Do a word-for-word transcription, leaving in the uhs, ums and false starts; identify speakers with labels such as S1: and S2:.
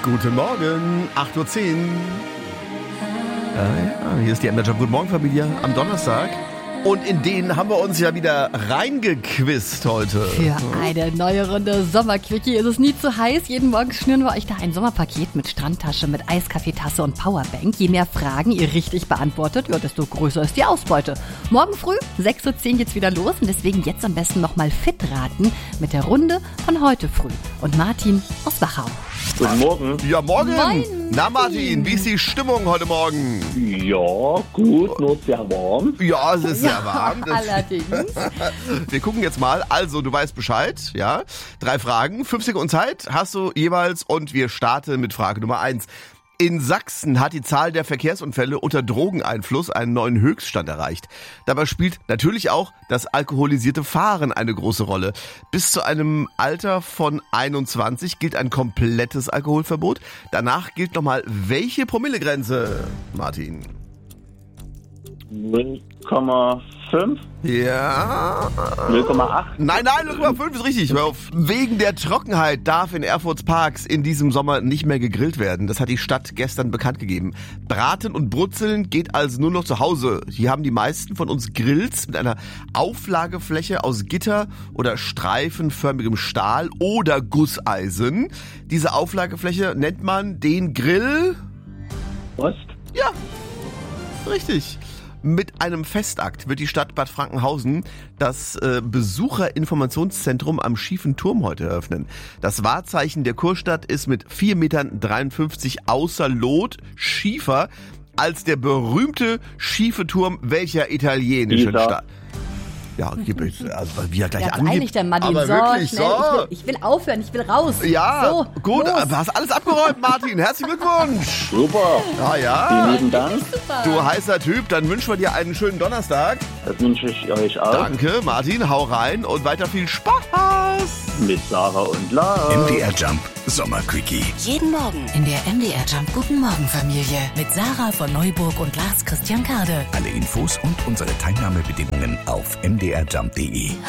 S1: Guten Morgen, acht Uhr zehn. Ja, ja, hier ist die M D R Jump Guten Morgen Familie am Donnerstag. Und in den haben wir uns ja wieder reingequizt heute.
S2: Für eine neue Runde Sommerquickie ist es nie zu heiß. Jeden Morgen schnüren wir euch da ein Sommerpaket mit Strandtasche, mit Eiskaffeetasse und Powerbank. Je mehr Fragen ihr richtig beantwortet, ja, desto größer ist die Ausbeute. Morgen früh, sechs Uhr zehn geht's wieder los und deswegen jetzt am besten nochmal fit raten mit der Runde von heute früh. Und Martin aus Wachau.
S3: Guten Morgen.
S1: Ja, morgen.
S2: Moin.
S1: Na Martin, wie ist die Stimmung heute Morgen?
S3: Ja, gut, nur sehr warm.
S1: Ja, es ist sehr warm. Das
S2: Allerdings.
S1: Wir gucken jetzt mal. Also, du weißt Bescheid, ja? Drei Fragen, fünf Sekunden Zeit hast du jeweils und wir starten mit Frage Nummer eins. In Sachsen hat die Zahl der Verkehrsunfälle unter Drogeneinfluss einen neuen Höchststand erreicht. Dabei spielt natürlich auch das alkoholisierte Fahren eine große Rolle. Bis zu einem Alter von einundzwanzig gilt ein komplettes Alkoholverbot. Danach gilt nochmal welche Promillegrenze, Martin?
S3: null Komma fünf?
S1: Ja.
S3: null Komma acht?
S1: Nein, nein, null Komma fünf ist richtig. Hör auf. Wegen der Trockenheit darf in Erfurts Parks in diesem Sommer nicht mehr gegrillt werden. Das hat die Stadt gestern bekannt gegeben. Braten und Brutzeln geht also nur noch zu Hause. Hier haben die meisten von uns Grills mit einer Auflagefläche aus Gitter oder streifenförmigem Stahl oder Gusseisen. Diese Auflagefläche nennt man den Grill...
S3: Ost?
S1: Ja, richtig. Mit einem Festakt wird die Stadt Bad Frankenhausen das äh, Besucherinformationszentrum am Schiefen Turm heute eröffnen. Das Wahrzeichen der Kurstadt ist mit vier Komma dreiundfünfzig Meter außer Lot schiefer als der berühmte schiefe Turm welcher italienischen
S3: Pisa.
S1: Stadt. Ja, gib es, also wie er gleich
S2: Jetzt
S1: angibt.
S2: eilig dann, Martin.
S1: Aber
S2: so,
S1: wirklich,
S2: schnell.
S1: so.
S2: Ich will, ich will aufhören, ich will raus.
S1: Ja,
S2: so,
S1: gut,
S2: los.
S1: du hast alles abgeräumt, Martin. Herzlichen Glückwunsch.
S3: Super.
S1: Ja, ja.
S3: Vielen lieben Dank.
S2: Super.
S1: Du heißer Typ, dann wünschen wir dir einen schönen Donnerstag.
S3: Das wünsche ich euch auch.
S1: Danke, Martin, hau rein und weiter viel Spaß.
S3: Mit Sarah und Lars.
S4: M D R Jump Sommerquickie.
S5: Jeden Morgen in der M D R Jump Guten Morgen Familie mit Sarah von Neuburg und Lars Christian Kade.
S4: Alle Infos und unsere Teilnahmebedingungen auf m d r jump punkt d e.